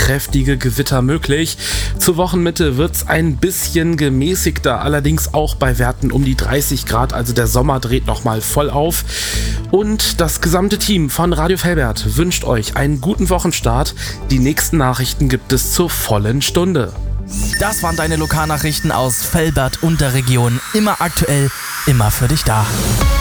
kräftige Gewitter möglich. Zur Wochenmitte wird's ein bisschen gemäßigter, allerdings auch bei Werten um die 30 Grad, also der Sommer dreht nochmal voll auf. Und das gesamte Team von Radio Velbert wünscht euch einen guten Wochenstart. Die nächsten Nachrichten gibt es zur vollen Stunde. Das waren deine Lokalnachrichten aus Velbert und der Region. Immer aktuell, immer für dich da.